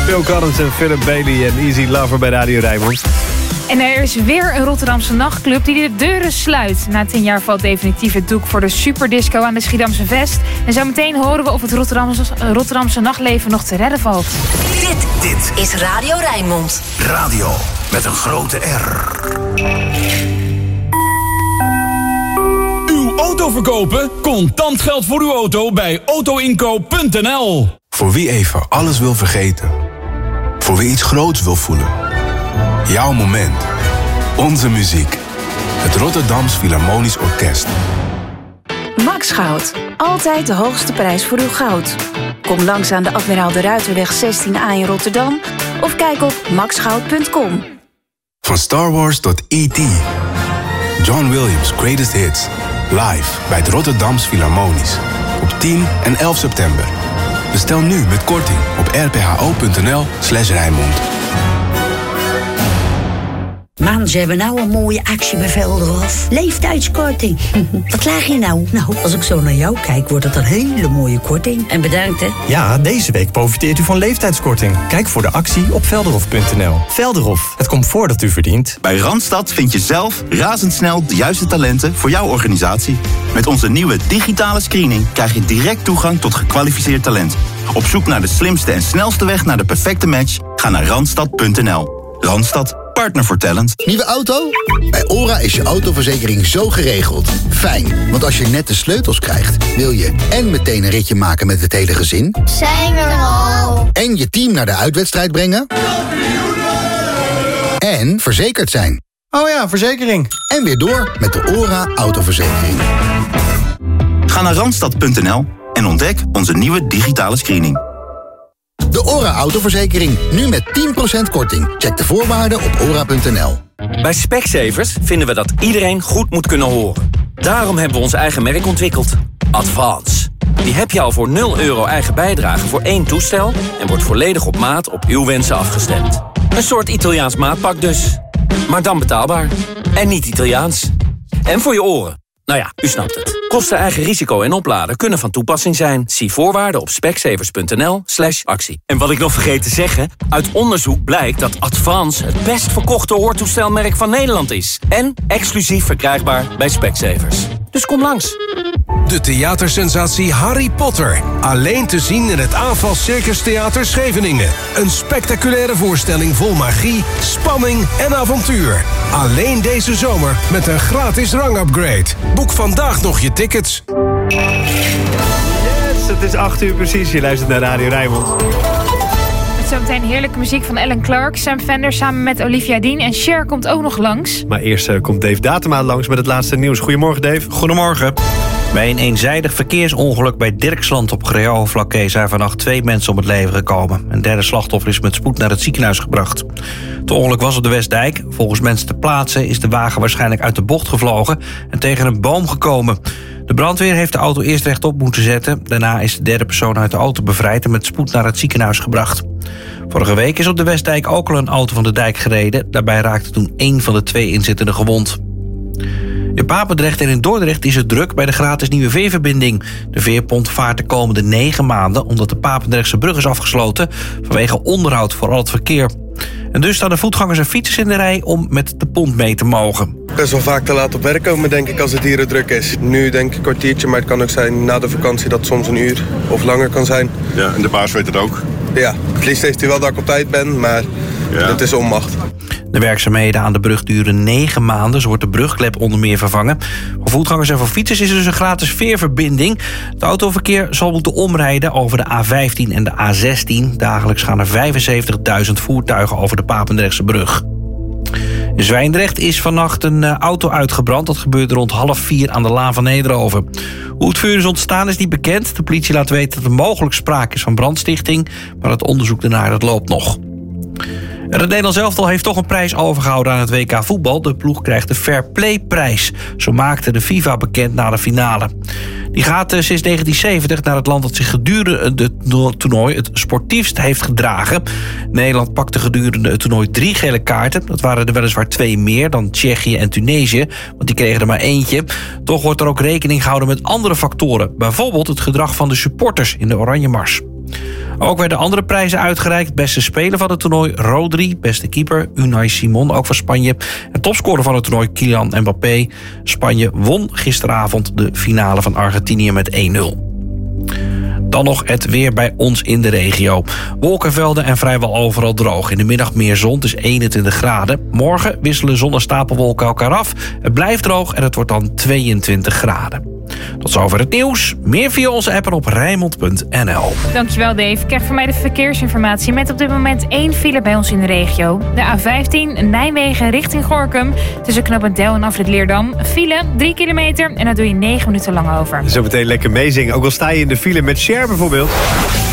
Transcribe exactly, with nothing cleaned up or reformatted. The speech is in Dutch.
Phil Collins en Philip Bailey en Easy Lover bij Radio Rijnmond. En er is weer een Rotterdamse nachtclub die de deuren sluit. Na tien jaar valt definitief het doek voor de superdisco aan de Schiedamse Vest. En zometeen horen we of het Rotterdamse, Rotterdamse nachtleven nog te redden valt. Dit, dit is Radio Rijnmond. Radio met een grote R. Uw auto verkopen? Contant geld voor uw auto bij autoinkoop punt n l. Voor wie even alles wil vergeten. Voor wie iets groots wil voelen. Jouw moment. Onze muziek. Het Rotterdams Philharmonisch Orkest. Max Goud. Altijd de hoogste prijs voor uw goud. Kom langs aan de Admiraal de Ruiterweg zestien A in Rotterdam. Of kijk op max goud punt com. Van Star Wars tot E T John Williams' Greatest Hits. Live bij het Rotterdams Philharmonisch. Op tien en elf september. Bestel nu met korting op r p h o punt n l slash Rijnmond. Man, ze hebben nou een mooie actie bij Velderhof. Leeftijdskorting. Wat laag je nou? Nou, als ik zo naar jou kijk, wordt het een hele mooie korting. En bedankt, hè. Ja, deze week profiteert u van leeftijdskorting. Kijk voor de actie op velderhof punt n l. Velderhof, het comfort dat u verdient. Bij Randstad vind je zelf razendsnel de juiste talenten voor jouw organisatie. Met onze nieuwe digitale screening krijg je direct toegang tot gekwalificeerd talent. Op zoek naar de slimste en snelste weg naar de perfecte match? Ga naar randstad punt n l. Randstad, partner voor talent. Nieuwe auto? Bij ORA is je autoverzekering zo geregeld. Fijn, want als je net de sleutels krijgt, wil je en meteen een ritje maken met het hele gezin. Zijn we er al? En je team naar de uitwedstrijd brengen. En verzekerd zijn. Oh ja, verzekering. En weer door met de ORA autoverzekering. Ga naar randstad punt n l en ontdek onze nieuwe digitale screening. De ORA autoverzekering, nu met tien procent korting. Check de voorwaarden op ora punt n l. Bij Specsavers vinden we dat iedereen goed moet kunnen horen. Daarom hebben we ons eigen merk ontwikkeld. Advance. Die heb je al voor nul euro eigen bijdrage voor één toestel en wordt volledig op maat op uw wensen afgestemd. Een soort Italiaans maatpak dus. Maar dan betaalbaar. En niet Italiaans. En voor je oren. Nou ja, u snapt het. Kosten, eigen risico en opladen kunnen van toepassing zijn. Zie voorwaarden op specsavers punt n l slash actie. En wat ik nog vergeet te zeggen, uit onderzoek blijkt dat Advance het best verkochte hoortoestelmerk van Nederland is. En exclusief verkrijgbaar bij Specsavers. Dus kom langs. De theatersensatie Harry Potter. Alleen te zien in het Aanval Circus Theater Scheveningen. Een spectaculaire voorstelling vol magie, spanning en avontuur. Alleen deze zomer met een gratis rangupgrade. Boek vandaag nog je tickets. Yes, het is acht uur precies. Je luistert naar Radio Rijnmond. Zometeen heerlijke muziek van Alan Clark, Sam Fender samen met Olivia Dean en Cher komt ook nog langs. Maar eerst uh, komt Dave Datema langs met het laatste nieuws. Goedemorgen, Dave. Goedemorgen. Bij een eenzijdig verkeersongeluk bij Dirksland op Greauwvlakke zijn vannacht twee mensen om het leven gekomen. Een derde slachtoffer is met spoed naar het ziekenhuis gebracht. Het ongeluk was op de Westdijk. Volgens mensen ter plaatse is de wagen waarschijnlijk uit de bocht gevlogen en tegen een boom gekomen. De brandweer heeft de auto eerst rechtop moeten zetten. Daarna is de derde persoon uit de auto bevrijd en met spoed naar het ziekenhuis gebracht. Vorige week is op de Westdijk ook al een auto van de dijk gereden. Daarbij raakte toen één van de twee inzittenden gewond. In Papendrecht en in Dordrecht is het druk bij de gratis nieuwe veerverbinding. De veerpont vaart de komende negen maanden omdat de Papendrechtse brug is afgesloten vanwege onderhoud voor al het verkeer. En dus staan de voetgangers en fietsers in de rij om met de pont mee te mogen. Best wel vaak te laat op werk komen, denk ik, als het hier druk is. Nu denk ik een kwartiertje, maar het kan ook zijn na de vakantie dat het soms een uur of langer kan zijn. Ja, en de baas weet het ook. Ja, het liefst heeft hij wel dat ik op tijd ben, maar ja. Het is onmacht. De werkzaamheden aan de brug duren negen maanden. Zo wordt de brugklep onder meer vervangen. Voor voetgangers en voor fietsers is er dus een gratis veerverbinding. Het autoverkeer zal moeten omrijden over de A vijftien en de A zestien. Dagelijks gaan er vijfenzeventigduizend voertuigen over de Papendrechtse brug. In Zwijndrecht is vannacht een auto uitgebrand. Dat gebeurde rond half vier aan de Laan van Nederhoven. Hoe het vuur is ontstaan is niet bekend. De politie laat weten dat er mogelijk sprake is van brandstichting. Maar het onderzoek daarnaar dat loopt nog. En het Nederlands elftal heeft toch een prijs overgehouden aan het W K voetbal. De ploeg krijgt de Fair Play prijs. Zo maakte de FIFA bekend na de finale. Die gaat sinds negentien zeventig naar het land dat zich gedurende het toernooi het sportiefst heeft gedragen. Nederland pakte gedurende het toernooi drie gele kaarten. Dat waren er weliswaar twee meer dan Tsjechië en Tunesië, want die kregen er maar eentje. Toch wordt er ook rekening gehouden met andere factoren. Bijvoorbeeld het gedrag van de supporters in de Oranje Mars. Ook werden andere prijzen uitgereikt. Beste speler van het toernooi Rodri. Beste keeper Unai Simon, ook van Spanje. En topscorer van het toernooi Kylian Mbappé. Spanje won gisteravond de finale van Argentinië met één nul. Dan nog het weer bij ons in de regio. Wolkenvelden en vrijwel overal droog. In de middag meer zon, het is eenentwintig graden. Morgen wisselen zon en stapelwolken elkaar af. Het blijft droog en het wordt dan tweeëntwintig graden. Tot zover het nieuws. Meer via onze app en op Rijnmond punt n l. Dankjewel Dave. Krijg van mij de verkeersinformatie met op dit moment één file bij ons in de regio. De A vijftien Nijmegen richting Gorinchem. Tussen knooppunt Del en afrit Leerdam. File drie kilometer en daar doe je negen minuten lang over. Zometeen lekker meezingen. Ook al sta je in de file met Cher bijvoorbeeld.